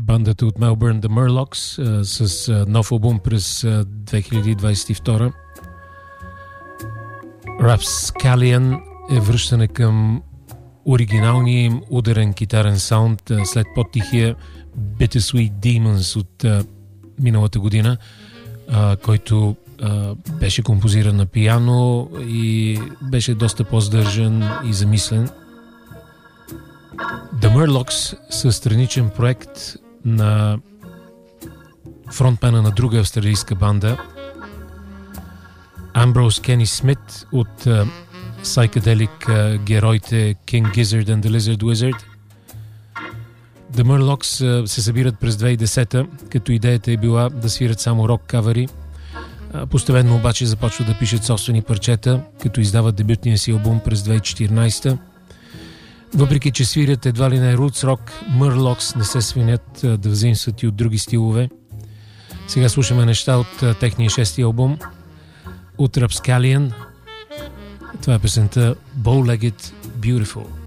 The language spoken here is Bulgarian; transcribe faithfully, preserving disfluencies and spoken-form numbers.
бандата от Мелбърн The Murlocs а, с а, нов албум през а, две хиляди двадесет и втора. Rapscallion е връщане към оригиналния им ударен китарен саунд а, след по-тихия Bittersweet Demons от а, миналата година, а, който а, беше композиран на пиано и беше доста по-здържан и замислен. The Murlocs са страничен проект на фронтмена на друга австралийска банда Ambrose Kenny Smith от uh, psychedelic uh, героите King Gizzard and the Lizard Wizard. The Murlocs uh, се събират през две хиляди и десета, като идеята е била да свират само рок кавери. Uh, постепенно обаче започват да пишат собствени парчета, като издават дебютния си албум през две хиляди и четиринадесета. Въпреки че свирят едва ли не roots rock, Murlocs не се свинят uh, да взаимстват и от други стилове. Сега слушаме неща от uh, техния шести албум, от Rapscallion. Това е песента Bow-Legged Beautiful.